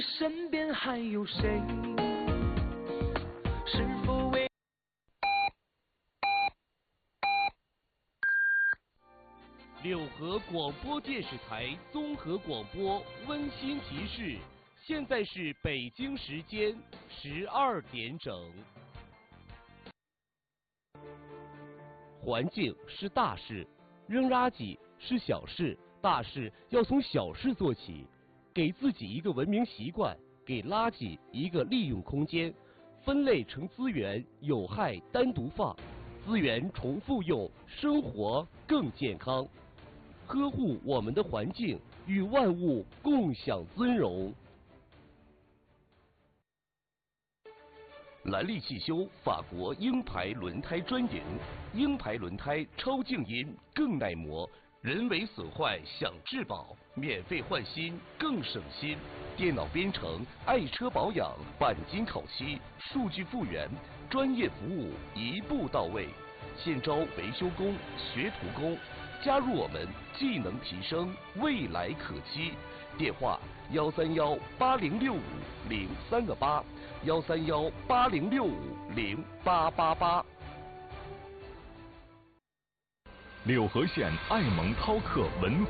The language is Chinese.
身边还有谁？是否为六合广播电视台综合广播温馨提示：现在是北京时间12点整。环境是大事，扔垃圾是小事，大事要从小事做起。给自己一个文明习惯，给垃圾一个利用空间，分类成资源，有害单独放，资源重复用，生活更健康。呵护我们的环境，与万物共享尊荣。兰利汽修法国鹰牌轮胎专营，鹰牌轮胎超静音，更耐磨，人为损坏享质保，免费换新更省心。电脑编程，爱车保养，钣金烤漆，数据复原，专业服务一步到位。现招维修工、学徒工，加入我们，技能提升，未来可期。电话131806508，13180650888。 柳河县爱蒙涛克文